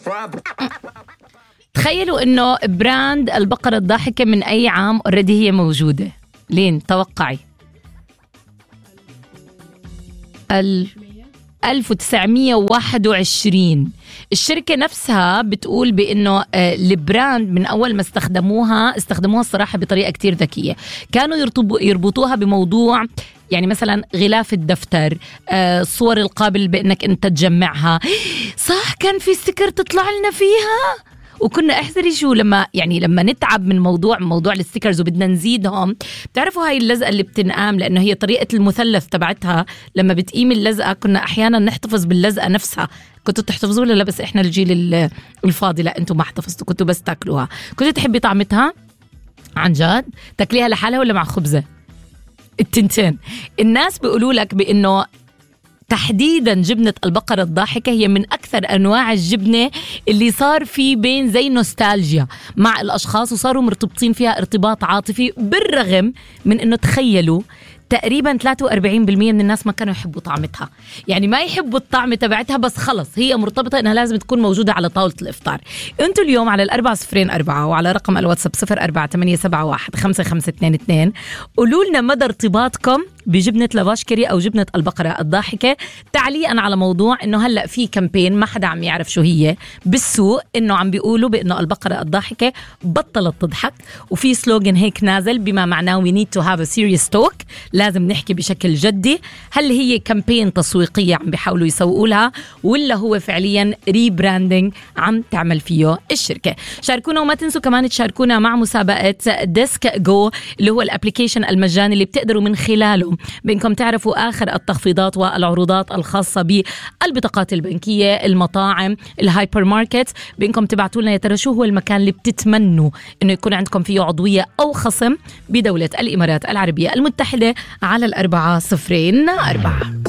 تخيلوا انه براند البقرة الضاحكة من اي عام اوريدي هي موجودة؟ لين توقعي؟ 1921. الشركة نفسها بتقول بأنه البراند من أول ما استخدموها الصراحة بطريقة كتير ذكية. كانوا يربطوها بموضوع يعني مثلا غلاف الدفتر، صور القابل بأنك أنت تجمعها. صح، كان في ستيكر تطلع لنا فيها، وكنا احذري شو لما نتعب من موضوع الستيكرز وبدنا نزيدهم. بتعرفوا هاي اللزقة اللي بتنقام، لأنه هي طريقة المثلث تبعتها لما بتقيم اللزقة كنا أحيانا نحتفظ باللزقة نفسها. كنتوا تحتفظوا ولا لا؟ بس إحنا الجيل الفاضي لا، أنتوا ما احتفظتوا، كنتوا بس تاكلوها. كنتوا تحبي طعمتها عن جد؟ تاكليها لحالها ولا مع خبزة؟ التنتين. الناس بيقولوا لك بأنه تحديدا جبنة البقرة الضاحكة هي من أكثر أنواع الجبنة اللي صار في بين زي نوستالجيا مع الأشخاص، وصاروا مرتبطين فيها ارتباط عاطفي، بالرغم من أنه تخيلوا تقريبا 43% من الناس ما كانوا يحبوا طعمتها. يعني ما يحبوا الطعم تبعتها، بس خلص هي مرتبطة انها لازم تكون موجودة على طاولة الافطار. انتوا اليوم على 404 وعلى رقم الواتساب 0487155522 قولوا لنا مدى ارتباطكم بجبنة لافاش كيري او جبنة البقرة الضاحكة، تعليقا على موضوع انه هلأ في كامبين ما حدا عم يعرف شو هي بالسوق، انه عم بيقولوا بانه البقرة الضاحكة بطلت تضحك، وفي سلوغن هيك نازل بما معناه we need to have a serious talk، لازم نحكي بشكل جدي. هل هي كامبين تسويقية عم بيحاولوا يسوقوا لها، ولا هو فعليا ريبراندنج عم تعمل فيه الشركة؟ شاركونا، وما تنسوا كمان تشاركونا مع مسابقة ديسك جو اللي هو الابليكيشن المجاني اللي بتقدروا من خلاله بإنكم تعرفوا آخر التخفيضات والعروضات الخاصة بالبطاقات البنكية، المطاعم، الهايبر ماركت، بإنكم تبعتوا لنا يا ترى شو هو المكان اللي بتتمنوا إنه يكون عندكم فيه عضوية أو خصم بدولة الإمارات العربية المتحدة على 404.